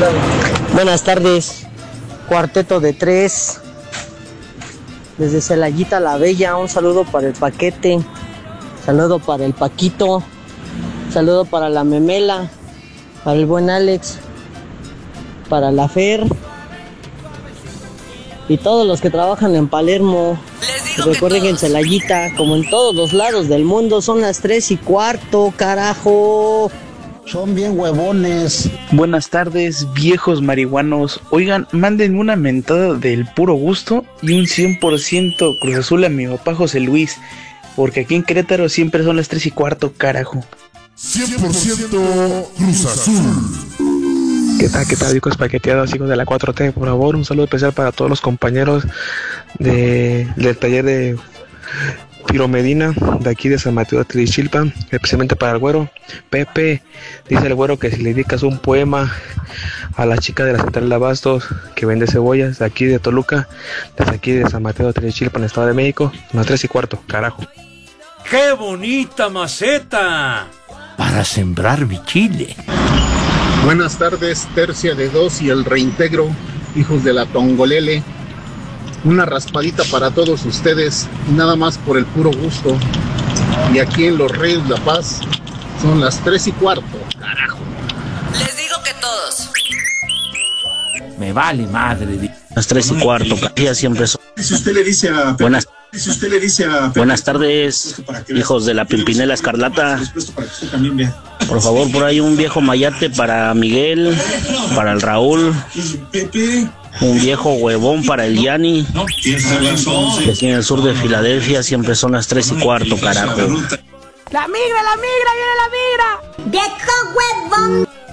Buenas tardes, cuarteto de tres, desde Celayita la Bella. Un saludo para el Paquete, saludo para el Paquito, saludo para la Memela, para el buen Alex, para la Fer y todos los que trabajan en Palermo. Recuerden que en Celayita, como en todos los lados del mundo, son las 3:15, carajo. Son bien huevones. Buenas tardes, viejos marihuanos. Oigan, manden una mentada del puro gusto y un 100% Cruz Azul a mi papá José Luis, porque aquí en Querétaro siempre son las 3:15, carajo. 100% Cruz Azul. ¿Qué tal, chicos paqueteados, hijos de la 4T? Por favor, un saludo especial para todos los compañeros del taller de Tiro Medina, de aquí de San Mateo de Tlichilpan, especialmente para el güero. Pepe, dice el güero que si le dedicas un poema a la chica de la central de abastos que vende cebollas, de aquí de Toluca, desde aquí de San Mateo de Tlichilpan, Estado de México, las 3:15, carajo. ¡Qué bonita maceta para sembrar mi chile! Buenas tardes, tercia de dos y el reintegro, hijos de la Tongolele. Una raspadita para todos ustedes, nada más por el puro gusto. Y aquí en Los Reyes La Paz son las 3:15, carajo. Les digo que todos. Me vale madre. Las 3:15, ya siempre son. Si usted le dice a Buenas tardes, hijos de la Pimpinela Escarlata. Por favor, por ahí un viejo mayate para Miguel, para el Raúl, un viejo huevón para el Yani. Aquí en el sur de Filadelfia siempre son las 3:15, carajo. ¡La migra, viene la migra! ¡Viejo huevón!